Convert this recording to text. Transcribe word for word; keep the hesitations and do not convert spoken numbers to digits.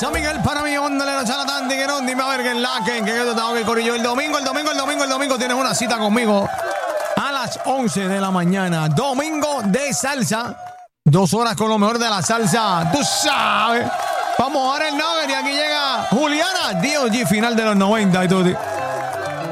San Miguel para mí, onda la Charlatán, Tiguerón, dime a ver qué es la que, que yo te tengo que corrillo. El domingo, el domingo, el domingo, el domingo tienes una cita conmigo a las once de la mañana. Domingo de salsa. Dos horas con lo mejor de la salsa. Tú sabes. Vamos a dar el nugget y aquí llega Juliana, D O G final de los noventa y todo.